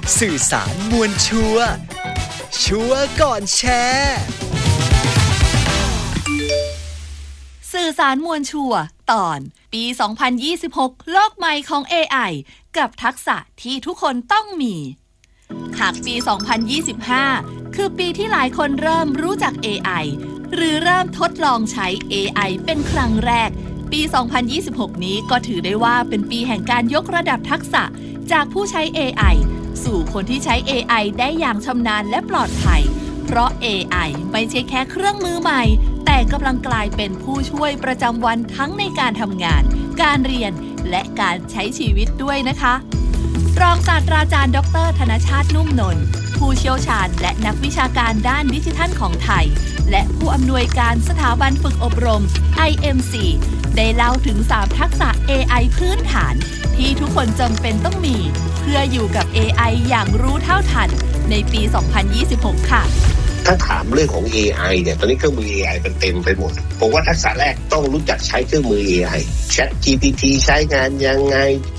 สื่อสารมวลชัวร์ชัวร์ก่อนแชร์สื่อสารมวลชัวร์ตอนปี 2026 โลกใหม่ของ AI กับทักษะที่ทุกคนต้องมีหากปี 2025 คือปีที่หลายคนเริ่มรู้จัก AI หรือเริ่มทดลองใช้ AI เป็นครั้งแรกปี 2026 นี้ก็ถือได้ว่าเป็นปีแห่งการยกระดับทักษะจากผู้ใช้ AI สู่คนที่ใช้ AI ได้อย่างชำนาญและปลอดภัยเพราะ AI ไม่ใช่แค่เครื่องมือใหม่แต่กำลังกลายเป็นผู้ช่วยประจำวันทั้งในการทำงานการเรียนและการใช้ชีวิตด้วยนะคะรองศาสตราจารย์ดร.ธนชาตินุ่มนนท์ผู้เชี่ยวชาญและนักวิชาการด้านดิจิทัลของไทยและผู้อำนวยการสถาบันฝึกอบรม IMC ได้เล่าถึง3ทักษะ AI พื้นฐานที่ทุกคนจำเป็นต้องมีเพื่ออยู่กับ AI อย่างรู้เท่าทันในปี 2026 ค่ะถ้าถามเรื่องของ AI เนี่ยตอนนี้เครื่องมือ AI มันเต็มไปหมดผมว่าทักษะแรกต้องรู้จักใช้เครื่องมือ AI ChatGPT ใช้งานยังไง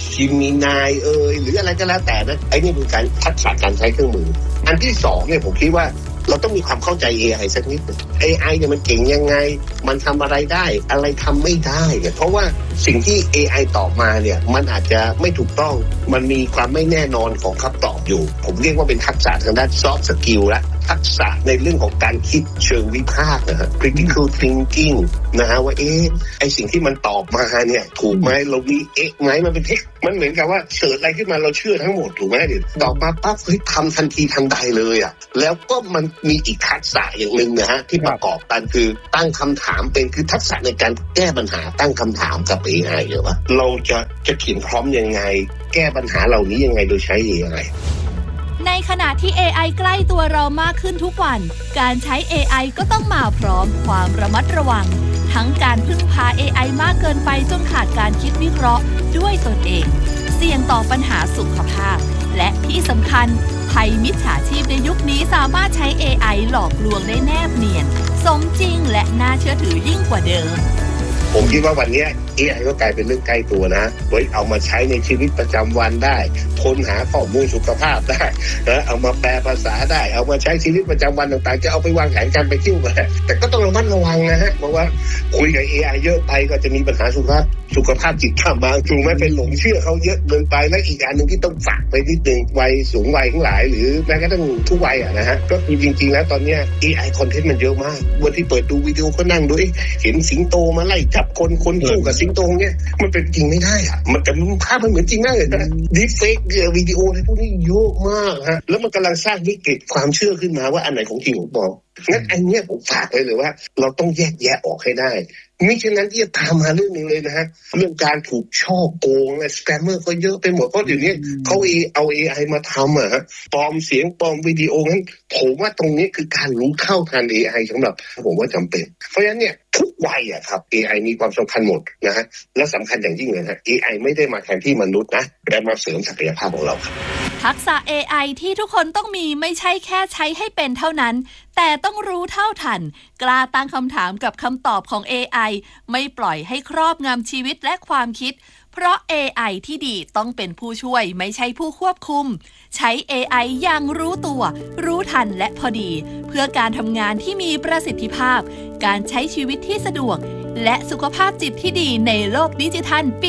Gemini หรืออะไรก็แล้วแต่นะไอ้นี่เป็นการทักษะการใช้เครื่องมืออันที่2เนี่ยผมคิดว่าเราต้องมีความเข้าใจ AI สักนิดนึง AI เนี่ยมันเก่งยังไงมันทำอะไรได้อะไรทำไม่ได้เนี่ยเพราะว่าสิ่งที่ AI ตอบมาเนี่ยมันอาจจะไม่ถูกต้องมันมีความไม่แน่นอนของคำตอบอยู่ผมเรียกว่าเป็นทักษะทางด้าน soft skill และทักษะในเรื่องของการคิดเชิงวิพากษ์นะฮะ critical thinking นะฮะว่าไอสิ่งที่มันตอบมาเนี่ยถูกไหมเรามีไหมมันเป็นเทคมันเหมือนกับว่าเสิร์ชอะไรขึ้นมาเราเชื่อทั้งหมดถูกไหมเดี๋ยวตอบมาปั๊บเฮ้ยทำทันทีทันใดเลยอ่ะแล้วก็มันมีอีกทักษะอย่างหนึ่งนะฮะที่ประกอบกันคือตั้งคำถามเป็นคือทักษะในการแก้ปัญหาตั้งคำถามกับ AI หรือว่าเราจะเขียนพร้อมยังไงแก้ปัญหาเหล่านี้ยังไงโดยใช้ AI ในขณะที่ AI ใกล้ตัวเรามากขึ้นทุกวันการใช้ AI ก็ต้องมาพร้อมความระมัดระวังทั้งการพึ่งพา AI มากเกินไปจนขาดการคิดวิเคราะห์ด้วยตนเองเสี่ยงต่อปัญหาสุขภาพและที่สำคัญภัยมิจฉาชีพในยุคนี้สามารถใช้ AI หลอกลวงได้แนบเนียนสมจริงและน่าเชื่อถือยิ่งกว่าเดิมผมคิดว่าวันนี้ AI ก็กลายเป็นเรื่องใกล้ตัวนะไว้เอามาใช้ในชีวิตประจำวันได้ค้นหาข้อมูลสุขภาพได้เอามาแปลภาษาได้เอามาใช้ชีวิตประจำวันต่างๆจะเอาไปวางแผนการไปเที่ยวก็ได้แต่ก็ต้องระมัดระวังนะฮะเพราะว่าคุยกับ AI เยอะไปก็จะมีปัญหาสุขภาพจิตตามมาถูกไหมเป็นหลงเชื่อเขาเยอะเกินไปและอีกอันนึงที่ต้องฝากไปนิดนึงวัยสูงวัยทั้งหลายหรือแม้กระทั่งทุกวัยนะฮะก็จริงๆแล้วตอนนี้ AI คอนเทนต์มันเยอะมากวันที่เปิดดูวิดีโอก็นั่งดูเห็นสิงโตมาไล่จับคนสู้กับสิงโตเนี่ยมันเป็นจริงไม่ได้อะมันแต่ภาพมันเหมือนจริงมากเลยนะดีเฟกวิดีโออะไรพวกนี้เยอะมากฮะแล้วมันกำลังสร้างวิกฤตความเชื่อขึ้นมาว่าอันไหนของจริงของปลอมงั้นอันนี้ผมฝากเลยว่าเราต้องแยกแยะออกให้ได้มิฉะนั้นที่จะตามมาเรื่องนึงเลยนะฮะเรื่องการถูกช่อโกงและสแกมเมอร์ก็เยอะไปหมดเพราะเดี๋ยวนี้เขาเอา AI มาทำอะฮะปลอมเสียงปลอมวิดีโองั้นผมว่าตรงนี้คือการรู้เท่าทัน AI สำหรับผมว่าจำเป็นเพราะฉะนั้นเนี่ยทุกวัยอะครับ AI มีความสำคัญหมดนะฮะและสำคัญอย่างยิ่งเลยนะ AI ไม่ได้มาแทนที่มนุษย์นะแต่มาเสริมศักยภาพของเราครับทักษะ AI ที่ทุกคนต้องมีไม่ใช่แค่ใช้ให้เป็นเท่านั้นแต่ต้องรู้เท่าทันกล้าตั้งคำถามกับคำตอบของ AI ไม่ปล่อยให้ครอบงำชีวิตและความคิดเพราะ AI ที่ดีต้องเป็นผู้ช่วยไม่ใช่ผู้ควบคุมใช้ AI อย่างรู้ตัวรู้ทันและพอดีเพื่อการทำงานที่มีประสิทธิภาพการใช้ชีวิตที่สะดวกและสุขภาพจิตที่ดีในโลกดิจิทัลปี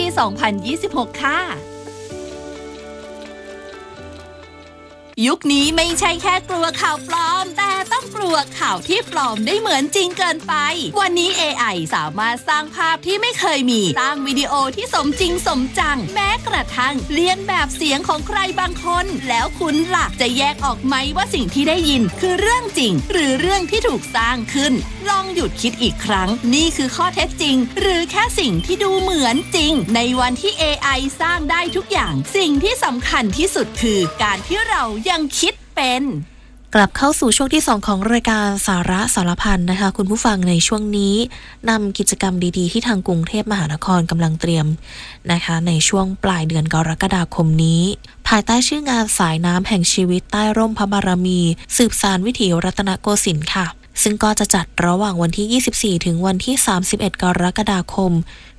2026 ค่ะยุคนี้ไม่ใช่แค่กลัวข่าวปลอมแต่ต้องกลัวข่าวที่ปลอมได้เหมือนจริงเกินไปวันนี้ AI สามารถสร้างภาพที่ไม่เคยมีสร้างวิดีโอที่สมจริงสมจังแม้กระทั่งเลียนแบบเสียงของใครบางคนแล้วคุณล่ะจะแยกออกไหมว่าสิ่งที่ได้ยินคือเรื่องจริงหรือเรื่องที่ถูกสร้างขึ้นลองหยุดคิดอีกครั้งนี่คือข้อเท็จจริงหรือแค่สิ่งที่ดูเหมือนจริงในวันที่ AI สร้างได้ทุกอย่างสิ่งที่สำคัญที่สุดคือการที่เรายังคิดเป็นกลับเข้าสู่ช่วงที่2ของรายการสาระสารพันนะคะคุณผู้ฟังในช่วงนี้นำกิจกรรมดีๆที่ทางกรุงเทพมหานครกำลังเตรียมนะคะในช่วงปลายเดือนกรกฎาคมนี้ภายใต้ชื่องานสายน้ำแห่งชีวิตใต้ร่มพระบารมีสืบสานวิถีรัตนโกสินทร์ค่ะซึ่งก็จะจัดระหว่างวันที่24ถึงวันที่31กรกฎาคม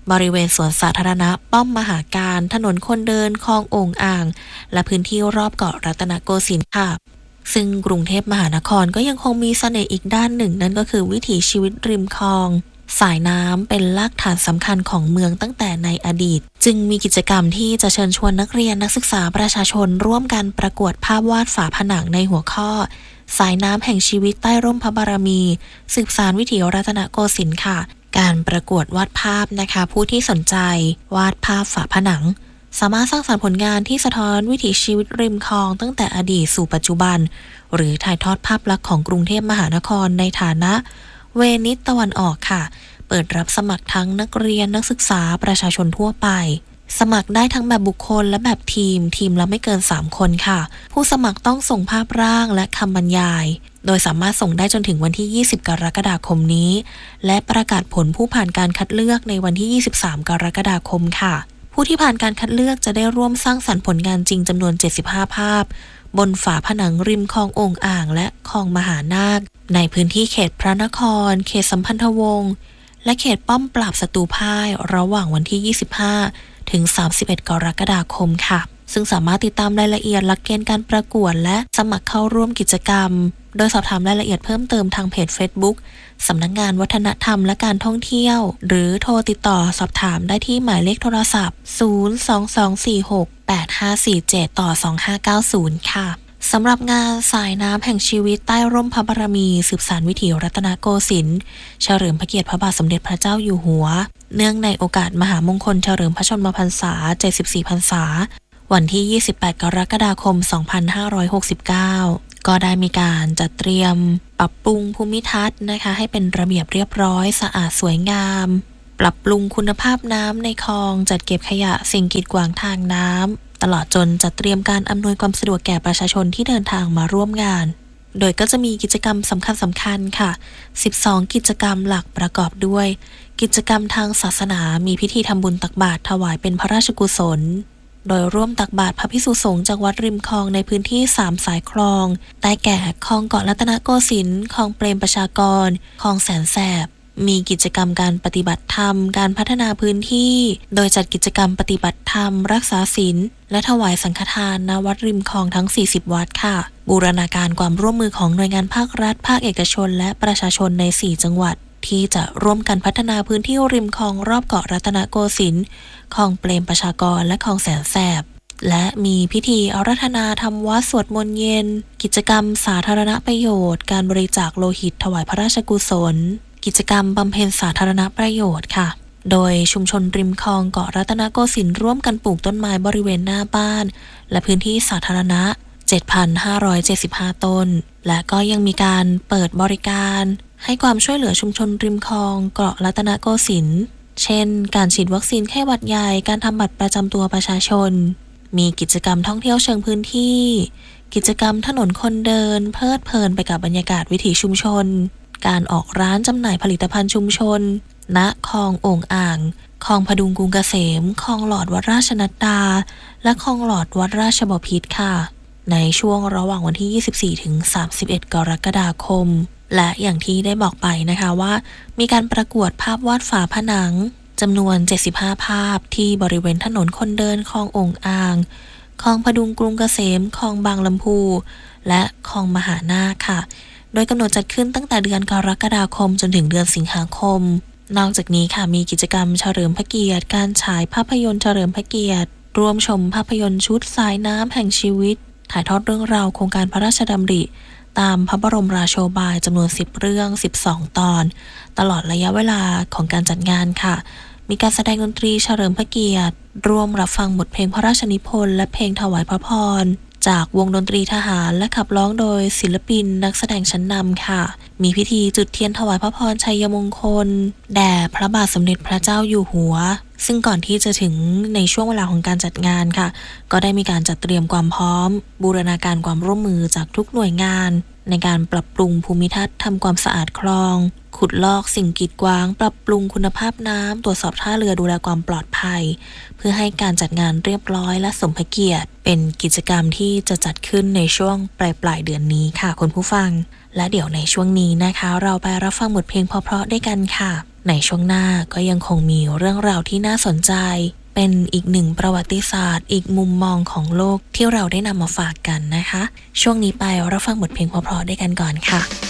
บริเวณสวนสาธารณะป้อมมหาการถนนคนเดินคลองโอ่งอ่างและพื้นที่รอบเกาะรัตนโกสินทร์ค่ะซึ่งกรุงเทพมหานครก็ยังคงมีเสน่ห์อีกด้านหนึ่งนั่นก็คือวิถีชีวิตริมคลองสายน้ำเป็นรากฐานสำคัญของเมืองตั้งแต่ในอดีตจึงมีกิจกรรมที่จะเชิญชวนนักเรียนนักศึกษาประชาชนร่วมกันประกวดภาพวาดฝาผนังในหัวข้อสายน้ำแห่งชีวิตใต้ร่มพระบารมีสืบสานวิถีรัตนโกสินทร์ค่ะการประกวดวาดภาพนะคะผู้ที่สนใจวาดภาพฝาผนังสามารถสร้างสรรค์ผลงานที่สะท้อนวิถีชีวิตริมคลองตั้งแต่อดีตสู่ปัจจุบันหรือถ่ายทอดภาพลักษณ์ของกรุงเทพมหานครในฐานะเวนิสตะวันออกค่ะเปิดรับสมัครทั้งนักเรียนนักศึกษาประชาชนทั่วไปสมัครได้ทั้งแบบบุคคลและแบบทีมละไม่เกิน3คนค่ะผู้สมัครต้องส่งภาพร่างและคำบรรยายโดยสามารถส่งได้จนถึงวันที่20กรกฎาคมนี้และประกาศผลผู้ผ่านการคัดเลือกในวันที่23กรกฎาคมค่ะผู้ที่ผ่านการคัดเลือกจะได้ร่วมสร้างสรรค์ผลงานจริงจำนวน75ภาพบนฝาผนังริมคลองโอ่งอ่างและคลองมหานาคในพื้นที่เขตพระนครเขตสัมพันธวงศ์และเขตป้อมปราบศัตรูพ่ายระหว่างวันที่25ถึง31กรกฎาคมค่ะซึ่งสามารถติดตามรายละเอียดหลักเกณฑ์การประกวดและสมัครเข้าร่วมกิจกรรมโดยสอบถามรายละเอียดเพิ่มเติมทางเพจ Facebook สำนักงานวัฒนธรรมและการท่องเที่ยวหรือโทรติดต่อสอบถามได้ที่หมายเลขโทรศัพท์022468547ต่อ2590ค่ะสำหรับงานสายน้ำแห่งชีวิตใต้ร่มพระบารมีสืบสานวิถีรัตนโกสินทร์เฉลิมพระเกียรติพระบาทสมเด็จพระเจ้าอยู่หัวเนื่องในโอกาสมหามงคลเฉลิมพระชนมพรรษา74พรรษาวันที่28กรกฎาคม2569ก็ได้มีการจัดเตรียมปรับปรุงภูมิทัศน์นะคะให้เป็นระเบียบเรียบร้อยสะอาดสวยงามปรับปรุงคุณภาพน้ำในคลองจัดเก็บขยะสิ่งกีดขวางทางน้ำตลอดจนจัดเตรียมการอำนวยความสะดวกแก่ประชาชนที่เดินทางมาร่วมงานโดยก็จะมีกิจกรรมสำคัญค่ะ12กิจกรรมหลักประกอบด้วยกิจกรรมทางศาสนามีพิธีทำบุญตักบาตรถวายเป็นพระราชกุศลโดยร่วมตักบาตรพระภิกษุสงฆ์จากวัดริมคลองในพื้นที่3สายคลองได้แก่คลองเกาะรัตนโกสินทร์คลองเปรมประชากรคลองแสนแสบมีกิจกรรมการปฏิบัติธรรมการพัฒนาพื้นที่โดยจัดกิจกรรมปฏิบัติธรรมรักษาศีลและถวายสังฆทานณวัดริมคลองทั้ง40วัดค่ะบูรณาการความร่วมมือของหน่วยงานภาครัฐภาคเอกชนและประชาชนใน4จังหวัดที่จะร่วมกันพัฒนาพื้นที่ริมคลองรอบเกาะรัตนโกสินทร์คลองเปรมประชากรและคลองแสนแสบและมีพิธีอาราธนาทำวัดสวดมนต์เย็นกิจกรรมสาธารณประโยชน์การบริจาคโลหิตถวายพระราชกุศลกิจกรรมบำเพ็ญสาธารณประโยชน์ค่ะโดยชุมชนริมคลองเกาะรัตนโกสินทร์ร่วมกันปลูกต้นไม้บริเวณหน้าบ้านและพื้นที่สาธารณะ 7,575 ต้นและก็ยังมีการเปิดบริการให้ความช่วยเหลือชุมชนริมคลองเกาะรัตนโกสินทร์เช่นการฉีดวัคซีนไข้หวัดใหญ่การทำบัตรประจำตัวประชาชนมีกิจกรรมท่องเที่ยวเชิงพื้นที่กิจกรรมถนนคนเดินเพลิดเพลินไปกับบรรยากาศวิถีชุมชนการออกร้านจำหน่ายผลิตภัณฑ์ชุมชนณคลองโอ่งอ่างคลองพดุงกรุงเกษมคลองหลอดวัดราชนัดดาและคลองหลอดวัดราชบพิตรค่ะในช่วงระหว่างวันที่24ถึง31กรกฎาคมและอย่างที่ได้บอกไปนะคะว่ามีการประกวดภาพวาดฝาผนังจำนวน75ภาพที่บริเวณถนนคนเดินคลองโอ่งอ่างคลองพดุงกรุงเกษมคลองบางลำพูและคลองมหานาคค่ะโดยกำหนดจัดขึ้นตั้งแต่เดือนกรกฎาคมจนถึงเดือนสิงหาคมนอกจากนี้ค่ะมีกิจกรรมเฉลิมพระเกียรติการฉายภาพยนตร์เฉลิมพระเกียรติร่วมชมภาพยนตร์ชุดสายน้ำแห่งชีวิตถ่ายทอดเรื่องราวโครงการพระราชดำริตามพระบรมราโชบายจำนวน10เรื่อง12ตอนตลอดระยะเวลาของการจัดงานค่ะมีการแสดงดนตรีเฉลิมพระเกียรติร่วมรับฟังบทเพลงพระราชนิพนธ์และเพลงถวายพระพรจากวงดนตรีทหารและขับร้องโดยศิลปินนักแสดงชั้นนำค่ะมีพิธีจุดเทียนถวายพระพรชัยมงคลแด่พระบาทสมเด็จพระเจ้าอยู่หัวซึ่งก่อนที่จะถึงในช่วงเวลาของการจัดงานค่ะก็ได้มีการจัดเตรียมความพร้อมบูรณาการความร่วมมือจากทุกหน่วยงานในการปรับปรุงภูมิทัศน์ทำความสะอาดคลองขุดลอกสิ่งกีดขวางปรับปรุงคุณภาพน้ำตรวจสอบท่าเรือดูแลความปลอดภัยเพื่อให้การจัดงานเรียบร้อยและสมพระเกียรติเป็นกิจกรรมที่จะจัดขึ้นในช่วงปลายเดือนนี้ค่ะคุณผู้ฟังและเดี๋ยวในช่วงนี้นะคะเราไปรับฟังบทเพลงเพราะๆด้วยกันค่ะในช่วงหน้าก็ยังคงมีเรื่องราวที่น่าสนใจเป็นอีกหนึ่งประวัติศาสตร์อีกมุมมองของโลกที่เราได้นำมาฝากกันนะคะช่วงนี้ไปเราฟังบทเพลงเพราะๆด้วยกันก่อนค่ะ